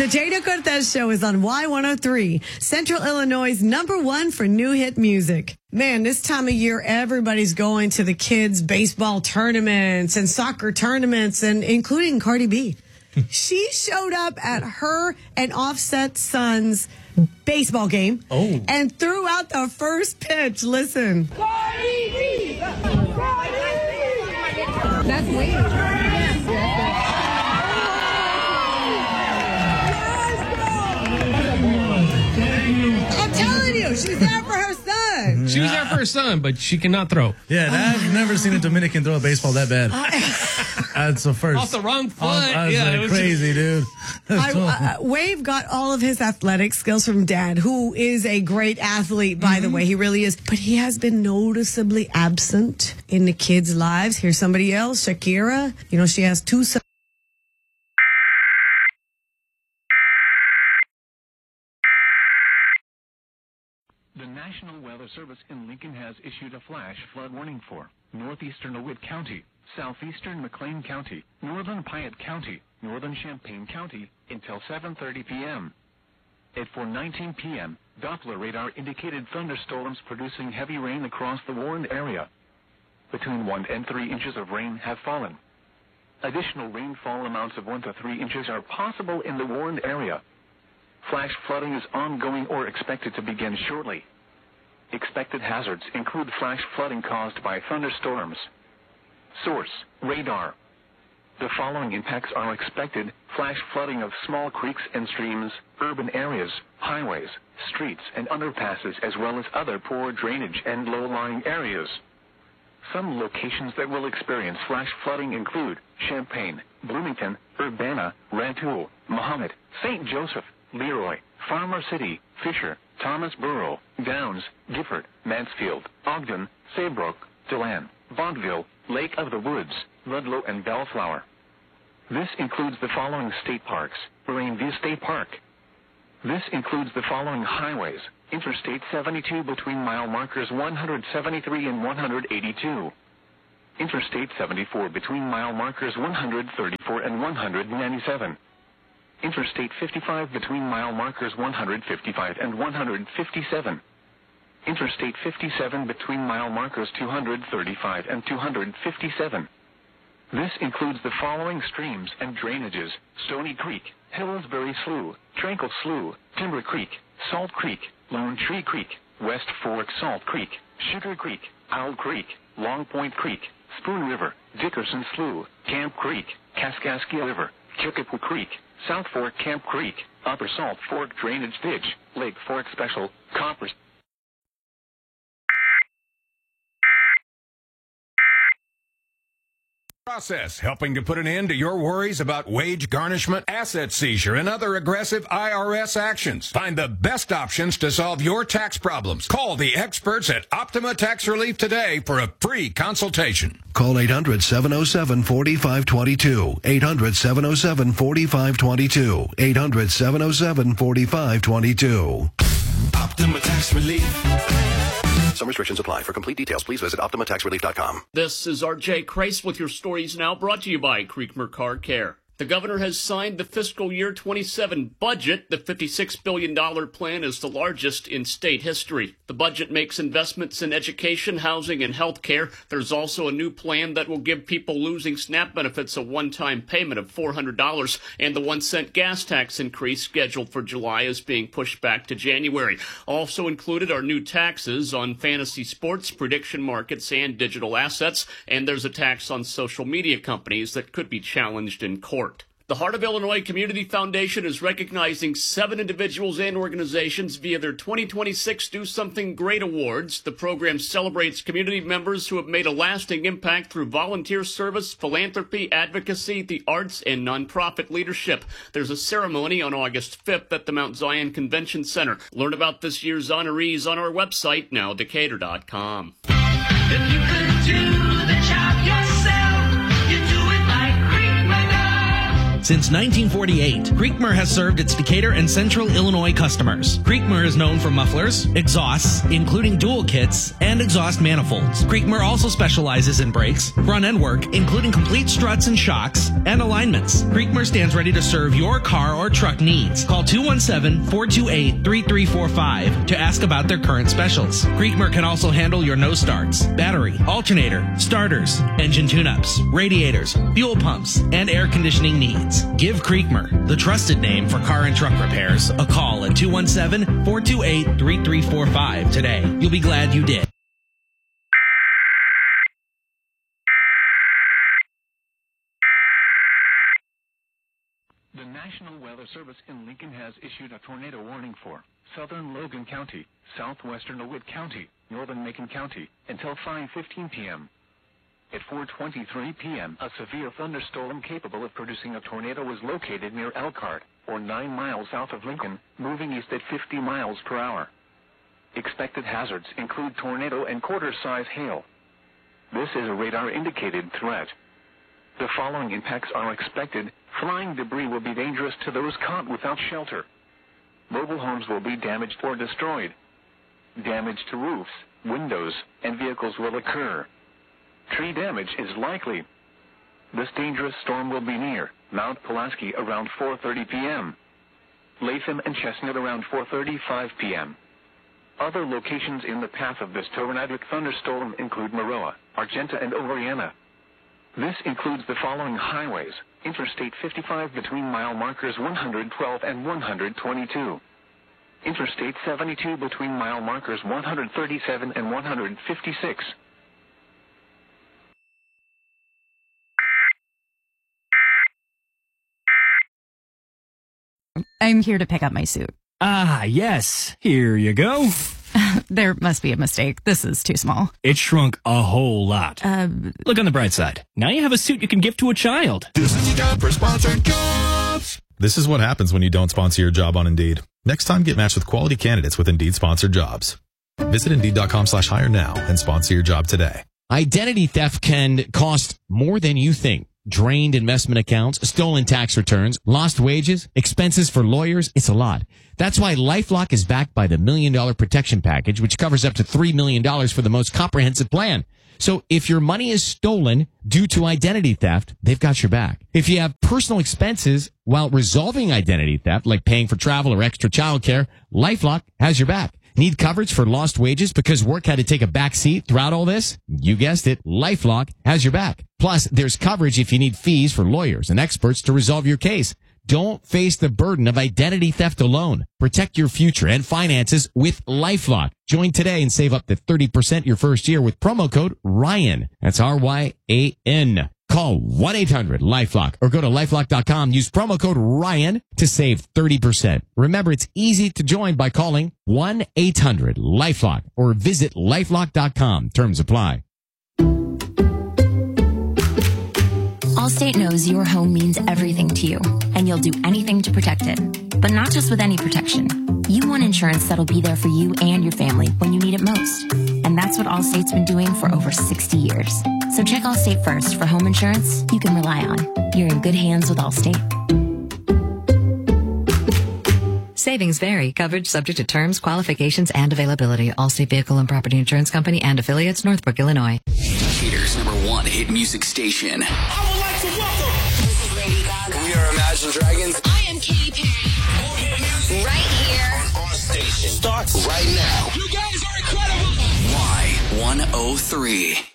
The Jada Cortez Show is on Y103, Central Illinois' #1 for new hit music. Man, this time of year, everybody's going to the kids' baseball tournaments and soccer tournaments, and including Cardi B. She showed up at her and Offset's son's baseball game and threw out the first pitch. Listen. Cardi B! That's weird. I'm telling you, she's there for her son. She was there for her son, but she cannot throw. Yeah, I've never seen a Dominican throw a baseball that bad. That's the first. Off the wrong foot. It was crazy, dude. Wave got all of his athletic skills from Dad, who is a great athlete, by the way. He really is. But he has been noticeably absent in the kids' lives. Here's somebody else, Shakira. You know, she has 2 sons. The National Weather Service in Lincoln has issued a flash flood warning for northeastern DeWitt County, southeastern McLean County, northern Piatt County, northern Champaign County, until 7:30 p.m. At 4:19 p.m., Doppler radar indicated thunderstorms producing heavy rain across the warned area. Between 1 and 3 inches of rain have fallen. Additional rainfall amounts of 1 to 3 inches are possible in the warned area. Flash flooding is ongoing or expected to begin shortly. Expected hazards include flash flooding caused by thunderstorms. Source: radar. The following impacts are expected: flash flooding of small creeks and streams, urban areas, highways, streets and underpasses, as well as other poor drainage and low-lying areas. Some locations that will experience flash flooding include Champaign, Bloomington, Urbana, Rantoul, Mahomet, St. Joseph, Leroy, Farmer City, Fisher, Thomasboro, Downs, Gifford, Mansfield, Ogden, Saybrook, DeLand, Vaudeville, Lake of the Woods, Ludlow, and Bellflower. This includes the following state parks: Moraine View State Park. This includes the following highways: Interstate 72 between mile markers 173 and 182. Interstate 74 between mile markers 134 and 197. Interstate 55 between mile markers 155 and 157. Interstate 57 between mile markers 235 and 257. This includes the following streams and drainages: Stony Creek, Hillsbury Slough, Tranquil Slough, Timber Creek, Salt Creek, Lone Tree Creek, West Fork Salt Creek, Sugar Creek, Owl Creek, Long Point Creek, Spoon River, Dickerson Slough, Camp Creek, Kaskaskia River, Kickapoo Creek, South Fork Camp Creek, Upper Salt Fork Drainage Ditch, Lake Fork Special, Copper. Process, helping to put an end to your worries about wage garnishment, asset seizure, and other aggressive IRS actions. Find the best options to solve your tax problems. Call the experts at Optima Tax Relief today for a free consultation. Call 800-707-4522. 800-707-4522. 800-707-4522. Optima Tax Relief. Some restrictions apply. For complete details, please visit OptimaTaxRelief.com. This is R.J. Crace with your stories now, brought to you by Creekmer Car Care. The governor has signed the fiscal year 27 budget. The $56 billion plan is the largest in state history. The budget makes investments in education, housing, and health care. There's also a new plan that will give people losing SNAP benefits a one-time payment of $400, and the 1-cent gas tax increase scheduled for July is being pushed back to January. Also included are new taxes on fantasy sports, prediction markets, and digital assets, and there's a tax on social media companies that could be challenged in court. The Heart of Illinois Community Foundation is recognizing 7 individuals and organizations via their 2026 Do Something Great Awards. The program celebrates community members who have made a lasting impact through volunteer service, philanthropy, advocacy, the arts, and nonprofit leadership. There's a ceremony on August 5th at the Mount Zion Convention Center. Learn about this year's honorees on our website, nowdecatur.com. If you could do the job yourself, you do it like Creekmer. Since 1948, Creekmer has served its Decatur and Central Illinois customers. Creekmer is known for mufflers, exhausts, including dual kits, and exhaust manifolds. Creekmer also specializes in brakes, front-end work, including complete struts and shocks, and alignments. Creekmer stands ready to serve your car or truck needs. Call 217-428-3345 to ask about their current specials. Creekmer can also handle your no starts, battery, alternator, starters, engine tune-ups, radiators, fuel pumps, and air conditioning needs. Give Creekmer, the trusted name for car and truck repairs, a call at 217-428-3345 today. You'll be glad you did. The National Weather Service in Lincoln has issued a tornado warning for southern Logan County, southwestern DeWitt County, northern Macon County, until 5:15 p.m. At 4:23 p.m., a severe thunderstorm capable of producing a tornado was located near Elkhart, or 9 miles south of Lincoln, moving east at 50 miles per hour. Expected hazards include tornado and quarter-size hail. This is a radar-indicated threat. The following impacts are expected. Flying debris will be dangerous to those caught without shelter. Mobile homes will be damaged or destroyed. Damage to roofs, windows, and vehicles will occur. Tree damage is likely. This dangerous storm will be near Mount Pulaski around 4:30 p.m. Latham and Chestnut around 4:35 p.m. Other locations in the path of this tornadic thunderstorm include Maroa, Argenta, and Oriana. This includes the following highways: Interstate 55 between mile markers 112 and 122. Interstate 72 between mile markers 137 and 156. I'm here to pick up my suit. Ah, yes. Here you go. There must be a mistake. This is too small. It shrunk a whole lot. Look on the bright side. Now you have a suit you can give to a child. This is your job for sponsored jobs. This is what happens when you don't sponsor your job on Indeed. Next time, get matched with quality candidates with Indeed sponsored jobs. Visit Indeed.com/hire now and sponsor your job today. Identity theft can cost more than you think. Drained investment accounts, stolen tax returns, lost wages, expenses for lawyers. It's a lot. That's why LifeLock is backed by the $1 Million Protection Package, which covers up to $3 million for the most comprehensive plan. So if your money is stolen due to identity theft, they've got your back. If you have personal expenses while resolving identity theft, like paying for travel or extra childcare, LifeLock has your back. Need coverage for lost wages because work had to take a back seat throughout all this? You guessed it. LifeLock has your back. Plus, there's coverage if you need fees for lawyers and experts to resolve your case. Don't face the burden of identity theft alone. Protect your future and finances with LifeLock. Join today and save up to 30% your first year with promo code RYAN. That's RYAN. Call 1-800-LifeLock or go to LifeLock.com. Use promo code RYAN to save 30%. Remember, it's easy to join by calling 1-800-LifeLock or visit LifeLock.com. Terms apply. Allstate knows your home means everything to you, and you'll do anything to protect it. But not just with any protection. You want insurance that'll be there for you and your family when you need it most. And that's what Allstate's been doing for over 60 years. So check Allstate first for home insurance you can rely on. You're in good hands with Allstate. Savings vary. Coverage subject to terms, qualifications, and availability. Allstate Vehicle and Property Insurance Company and affiliates, Northbrook, Illinois. Decatur's #1 hit music station. I would like to welcome. This is Lady Gaga. We are Imagine Dragons. I am Katy Perry. Right here. On station. Start right now. You guys are incredible. Y103.